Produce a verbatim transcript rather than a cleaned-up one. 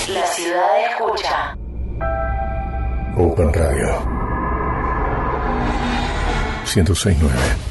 La ciudad escucha. Open Radio ciento seis punto nueve.